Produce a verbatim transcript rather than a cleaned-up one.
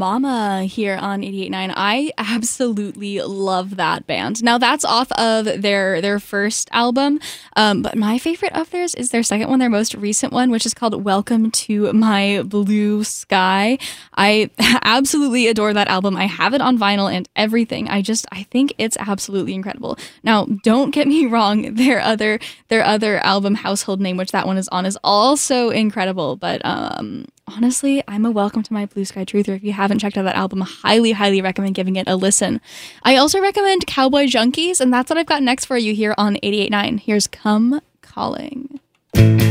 Mama here on eighty-eight point nine. I absolutely love that band. Now that's off of their their first album, um, but my favorite of theirs is their second one, their most recent one, which is called Welcome to My Blue Sky. I absolutely adore that album. I have it on vinyl and everything. I just I think it's absolutely incredible. Now, don't get me wrong, their other their other album, Household Name, which that one is on, is also incredible. But um, honestly, I'm a Welcome to My Blue Sky truther. If you haven't checked out that album, highly, highly recommend giving it a listen. I also recommend Cowboy Junkies, and that's what I've got next for you here on eighty-eight point nine. Here's Come Calling.